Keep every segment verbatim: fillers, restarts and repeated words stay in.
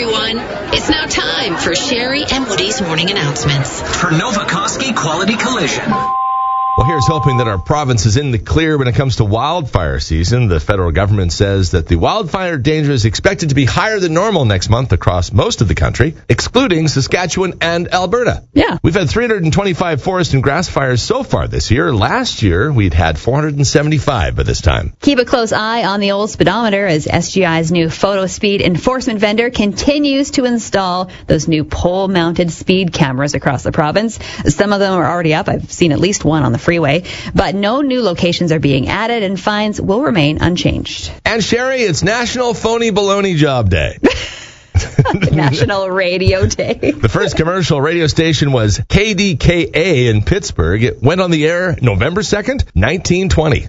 everyone. It's now time for Sherry and Woody's morning announcements. For Novokoski Quality Collision. Well, here's hoping that our province is in the clear when it comes to wildfire season. The federal government says that the wildfire danger is expected to be higher than normal next month across most of the country, excluding Saskatchewan and Alberta. Yeah. We've had three hundred twenty-five forest and grass fires so far this year. Last year, we'd had four hundred seventy-five by this time. Keep a close eye on the old speedometer as S G I's new photo speed enforcement vendor continues to install those new pole-mounted speed cameras across the province. Some of them are already up. I've seen at least one on the freeway, but no new locations are being added and fines will remain unchanged. And Sherry, it's National Phony Baloney Job Day. National Radio Day. The first commercial radio station was K D K A in Pittsburgh. It went on the air November second, nineteen twenty.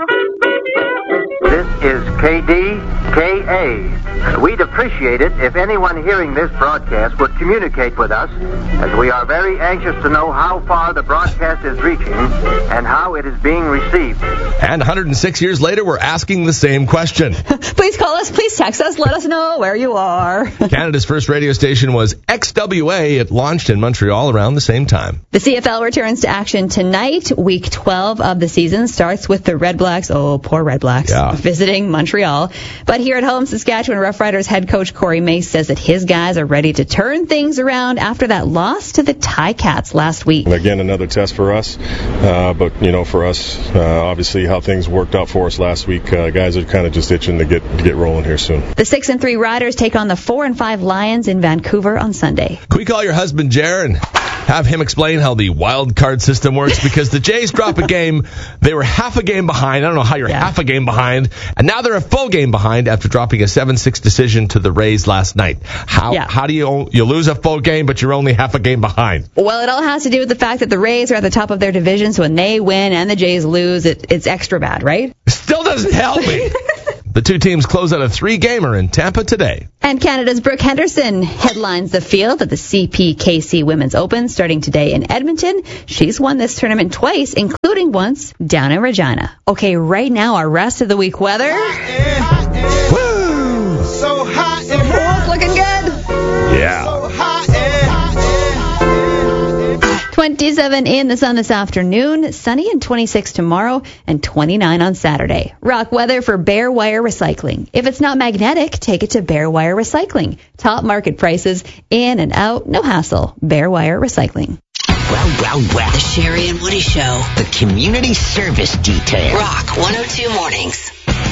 This is K D K A. We'd appreciate it if anyone hearing this broadcast would communicate with us, as we are very anxious to know how far the broadcast is reaching and how it is being received. And one hundred six years later, we're asking the same question. Please call us, please text us, let us know where you are. Canada's first radio station was X W A. It launched in Montreal around the same time. The C F L returns to action tonight. Week twelve of the season starts with the Red Blacks, oh, poor Red Blacks, yeah. visiting Montreal. But here at home, Saskatchewan Roughriders head coach Corey Mace says that his guys are ready to turn things around after that loss to the Ticats last week. Again, another test for us, uh, but, you know, for us, uh, obviously how things worked out for us last week, uh, guys are kind of just itching to get to get rolling here soon. The six and three Riders take on the four and five Lions in Vancouver on Sunday. Can we call your husband Jer and have him explain how the wild card system works? Because the Jays drop a game. They were half a game behind. I don't know how you're yeah. half a game behind. And now they're a full game behind after dropping a seven six decision to the Rays last night. How yeah. how do you you lose a full game, but you're only half a game behind? Well, it all has to do with the fact that the Rays are at the top of their division, so when they win and the Jays lose, it, it's extra bad, right? Still doesn't help me. The two teams close out a three-gamer in Tampa today. And Canada's Brooke Henderson headlines the field at the C P K C Women's Open starting today in Edmonton. She's won this tournament twice, including once down in Regina. Okay, right now, our rest of the week weather. Woo! So hot and hot. Oh, looking good. Yeah. So hot and twenty-seven in the sun this afternoon, sunny and twenty-six tomorrow, and twenty-nine on Saturday. Rock weather for Bare Wire Recycling. If it's not magnetic, take it to Bare Wire Recycling. Top market prices, in and out, no hassle. Bare Wire Recycling. Well, well, well. The Sherry and Woody Show. The Community Service Detail. Rock one oh two Mornings.